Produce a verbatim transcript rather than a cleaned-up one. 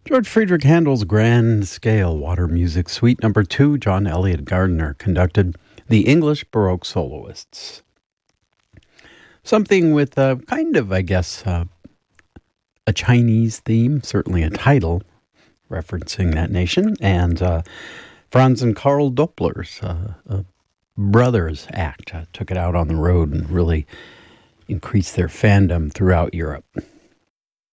George Friedrich Handel's Grand Scale Water Music Suite Number two, John Elliott Gardiner conducted the English Baroque Soloists. Something with a kind of, I guess, uh, a Chinese theme, certainly a title referencing that nation, and uh, Franz and Karl Doppler's uh, uh, brothers act uh, took it out on the road and really increased their fandom throughout Europe.